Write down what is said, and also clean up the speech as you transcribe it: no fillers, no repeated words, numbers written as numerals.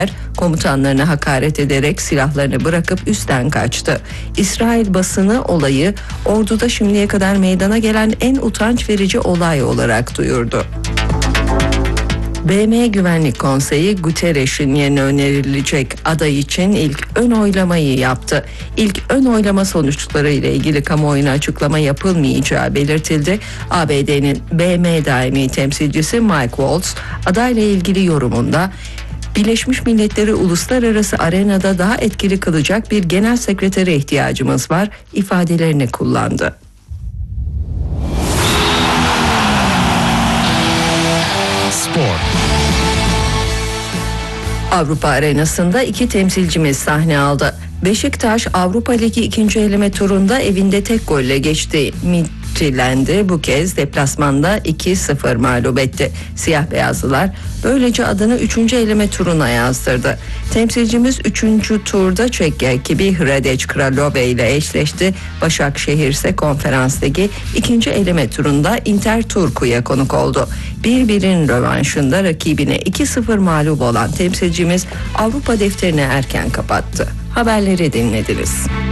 komutanlarına hakaret ederek silahlarını bırakıp üstten kaçtı. İsrail basını olayı orduda şimdiye kadar meydana gelen en utanç verici olay olarak duyurdu. BM Güvenlik Konseyi Guterres'in yerine önerilecek aday için ilk ön oylamayı yaptı. İlk ön oylama sonuçları ile ilgili kamuoyuna açıklama yapılmayacağı belirtildi. ABD'nin BM daimi temsilcisi Mike Waltz adayla ilgili yorumunda Birleşmiş Milletleri uluslararası arenada daha etkili kılacak bir genel sekretere ihtiyacımız var ifadelerini kullandı. Spor. Avrupa arenasında iki temsilcimiz sahne aldı. Beşiktaş Avrupa Ligi 2. eleme turunda evinde tek golle geçti. Midtjylland'i bu kez deplasmanda 2-0 mağlup etti. Siyah beyazlılar böylece adını 3. eleme turuna yazdırdı. Temsilcimiz 3. turda Çek ekibi Hradec Kralove ile eşleşti. Başakşehir ise Konferans Ligi 2. eleme turunda Inter Turku'ya konuk oldu. 1-1'in rövanşında rakibine 2-0 mağlup olan temsilcimiz Avrupa defterini erken kapattı. Haberleri dinlediniz.